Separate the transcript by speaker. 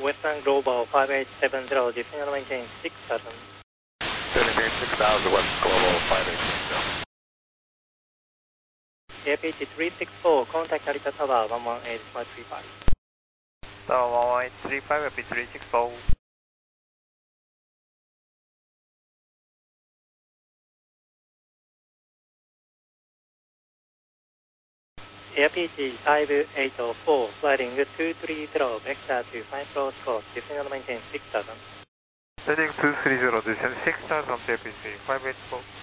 Speaker 1: Western Global 5870, descend and maintain 6000.
Speaker 2: Maintain 6000, West Global 5870.
Speaker 1: APH 364, contact Narita Tower 118.35.
Speaker 3: Tower 11835, APH 364.
Speaker 1: APH 5804, sliding 230, vector to 5 close course, descend and maintain 6000.
Speaker 3: Heading 230, descend 6000 to APH 584.